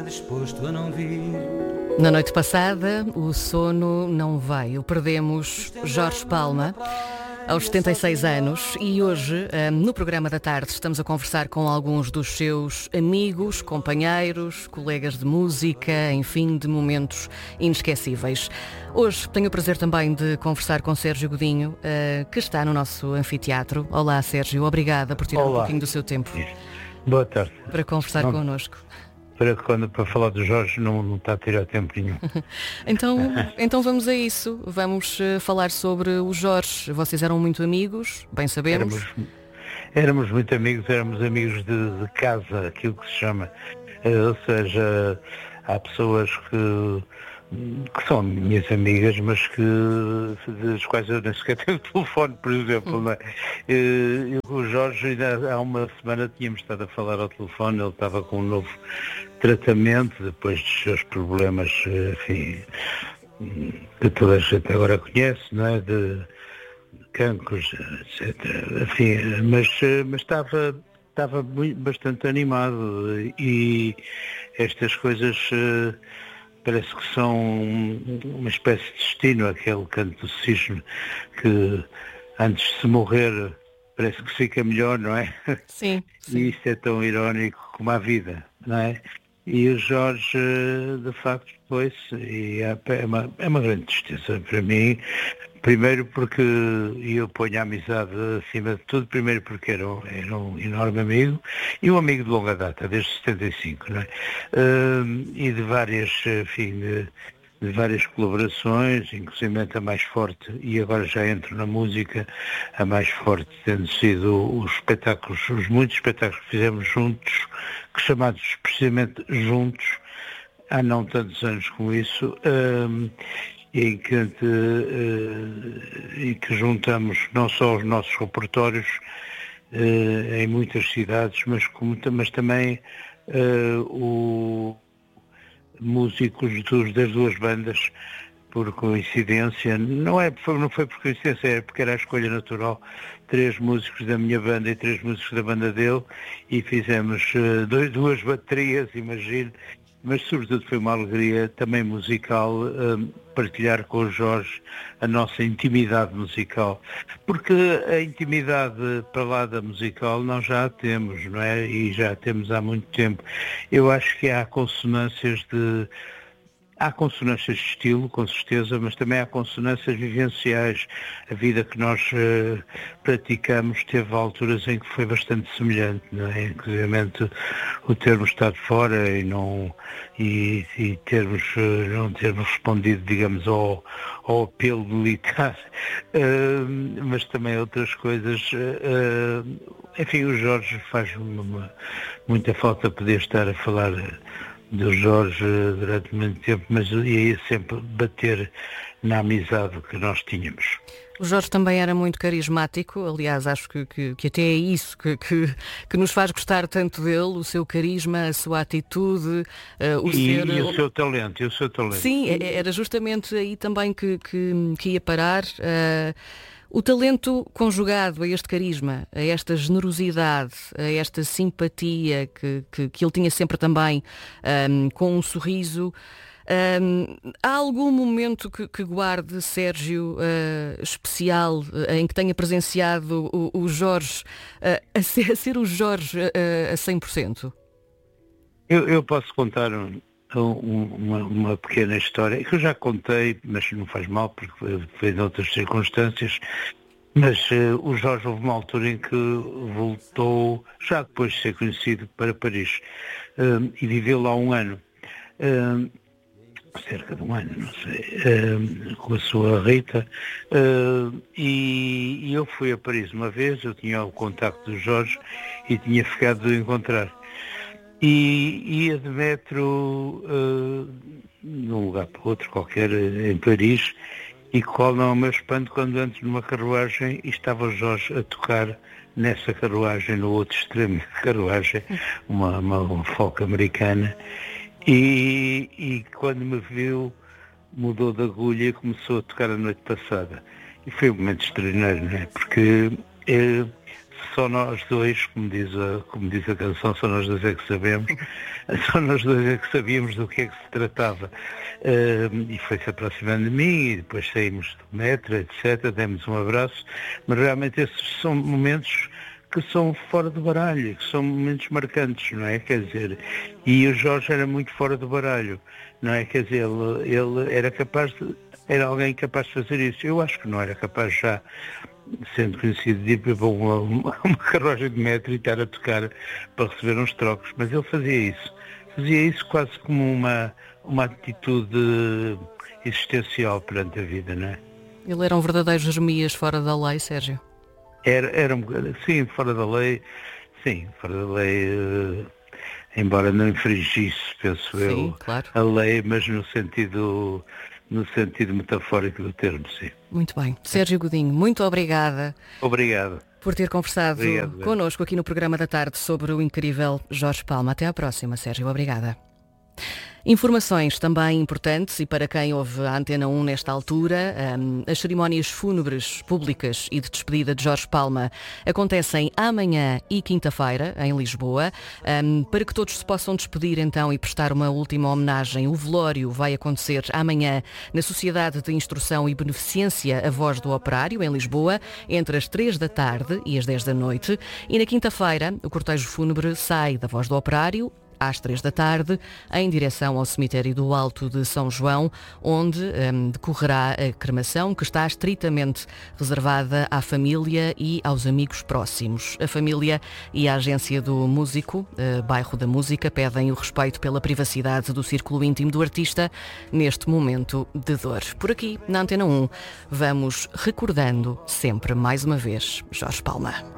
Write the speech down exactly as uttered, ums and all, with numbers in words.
disposto a não vir. Na noite passada, o sono não veio. Perdemos Jorge Palma aos setenta e seis anos e hoje, no programa da tarde, estamos a conversar com alguns dos seus amigos, companheiros, colegas de música, enfim, de momentos inesquecíveis. Hoje tenho o prazer também de conversar com Sérgio Godinho, que está no nosso anfiteatro. Olá, Sérgio, obrigada por tirar Olá. um pouquinho do seu tempo. Boa tarde. Para conversar não, connosco. Para, quando, para falar do Jorge não, não está a tirar tempo nenhum. então, então vamos a isso. Vamos uh, falar sobre o Jorge. Vocês eram muito amigos, bem sabemos. Éramos, éramos muito amigos, éramos amigos de, de casa, aquilo que se chama. Uh, ou seja, há pessoas que, que são minhas amigas, mas que das quais eu nem sequer tenho telefone, por exemplo. Hum. Não é? Uh, eu com o Jorge, ainda há uma semana tínhamos estado a falar ao telefone, ele estava com um novo tratamento, depois dos seus problemas, enfim, que toda a gente agora conhece, não é? De cancros, etcétera. Enfim, mas, mas estava, estava muito, bastante animado e estas coisas parece que são uma espécie de destino, aquele canto do cisne que antes de se morrer parece que fica melhor, não é? Sim, sim. E isto é tão irónico como a vida, não é? E o Jorge, de facto, foi-se, e é uma, é uma grande tristeza para mim, primeiro porque eu ponho a amizade acima de tudo, primeiro porque era um, era um enorme amigo, e um amigo de longa data, desde setenta e cinco, não é? Uh, e de várias, enfim, de, de várias colaborações, inclusive a mais forte, e agora já entro na música, a mais forte tendo sido os espetáculos, os muitos espetáculos que fizemos juntos, que chamados precisamente juntos, há não tantos anos como isso, um, em, que, uh, em que juntamos não só os nossos repertórios uh, em muitas cidades, mas, como, mas também uh, o músicos dos, das duas bandas, por coincidência, não, é, não foi por coincidência, é porque era a escolha natural, três músicos da minha banda e três músicos da banda dele, e fizemos uh, dois, duas baterias, imagino, mas sobretudo foi uma alegria também musical uh, partilhar com o Jorge a nossa intimidade musical, porque a intimidade para lá da musical nós já a temos, não é? E já a temos há muito tempo. Eu acho que há consonâncias de Há consonâncias de estilo, com certeza, mas também há consonâncias vivenciais. A vida que nós uh, praticamos teve alturas em que foi bastante semelhante, não é? Inclusive o termos estado fora e, não, e, e termos, uh, não termos respondido, digamos, ao, ao apelo militar, uh, mas também outras coisas. Uh, enfim, o Jorge faz uma, uma, muita falta poder estar a falar do Jorge durante muito tempo, mas ia sempre bater na amizade que nós tínhamos. O Jorge também era muito carismático, aliás, acho que, que, que até é isso que, que, que nos faz gostar tanto dele, o seu carisma, a sua atitude, uh, o e, ser... E o seu talento, e o seu talento. Sim, era justamente aí também que, que, que ia parar. Uh, O talento conjugado a este carisma, a esta generosidade, a esta simpatia que, que, que ele tinha sempre também, um, com um sorriso. Um, há algum momento que, que guarde, Sérgio, uh, especial, uh, em que tenha presenciado o, o Jorge, uh, a, ser, a ser o Jorge uh, a cem por cento? Eu, eu posso contar um, um, uma, uma pequena história, que eu já contei, mas não faz mal, porque foi em outras circunstâncias. Mas uh, o Jorge houve uma altura em que voltou, já depois de ser conhecido, para Paris, uh, e viveu lá um ano. Uh, cerca de um ano, não sei, uh, com a sua Rita, uh, e, e eu fui a Paris uma vez, eu tinha o contacto do Jorge e tinha ficado de encontrar. E ia de metro uh, num lugar para outro qualquer em Paris, e qual não é o meu espanto quando entro numa carruagem e estava o Jorge a tocar nessa carruagem, no outro extremo da carruagem, uma, uma, uma folk americana. E, e quando me viu, mudou de agulha e começou a tocar a noite passada. E foi um momento extraordinário, não é? Porque é, só nós dois, como diz, a, como diz a canção, só nós dois é que sabemos, só nós dois é que sabíamos do que é que se tratava. Uh, e foi-se aproximando de mim, e depois saímos do metro, etcétera, demos um abraço, mas realmente esses são momentos que são fora do baralho, que são momentos marcantes, não é? Quer dizer, e o Jorge era muito fora do baralho, não é? Quer dizer, ele, ele era capaz de, era alguém capaz de fazer isso. Eu acho que não era capaz já, sendo conhecido, de ir para uma, uma, uma carruagem de metro e estar a tocar para receber uns trocos, mas ele fazia isso. Fazia isso quase como uma, uma atitude existencial perante a vida, não é? Ele era um verdadeiro Jeremias fora da lei, Sérgio? Era, era um bocado, sim, fora da lei, sim, fora da lei, uh, embora não infringisse, penso sim, eu, claro, a lei, mas no sentido, no sentido metafórico do termo, sim. Muito bem. Sérgio Godinho, muito obrigada. Obrigado. Por ter conversado Obrigado, connosco aqui no programa da tarde sobre o incrível Jorge Palma. Até à próxima, Sérgio. Obrigada. Informações também importantes e para quem ouve a Antena um nesta altura, um, as cerimónias fúnebres públicas e de despedida de Jorge Palma acontecem amanhã e quinta-feira em Lisboa. Um, para que todos se possam despedir então e prestar uma última homenagem, o velório vai acontecer amanhã na Sociedade de Instrução e Beneficência A Voz do Operário, em Lisboa, entre as três da tarde e as dez da noite. E na quinta-feira o cortejo fúnebre sai da Voz do Operário às três da tarde, em direção ao cemitério do Alto de São João, onde um, decorrerá a cremação, que está estritamente reservada à família e aos amigos próximos. A família e a agência do músico, uh, Bairro da Música, pedem o respeito pela privacidade do círculo íntimo do artista neste momento de dor. Por aqui, na Antena um, vamos recordando sempre mais uma vez Jorge Palma.